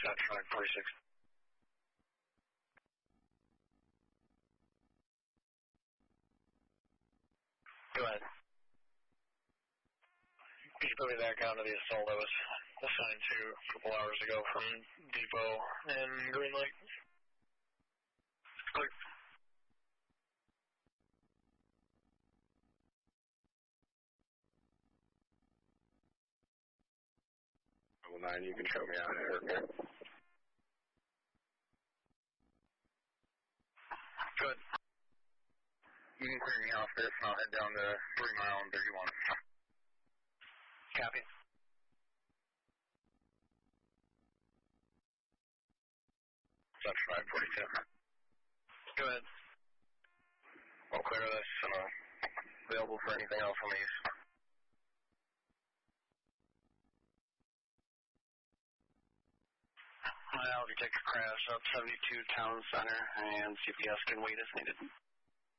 That's 546. Go ahead. Can you put me back onto the assault I was assigned to a couple hours ago from Depot and Green Lake? Clear. 9, you can show me out here. Good. You can clear me off this and I'll head down to 3 Mile and 31. Copy. That's 542. Go ahead. I'll clear this. Available for anything else on these. I'll detect a crash up 72 Town Center and CPS can wait as needed.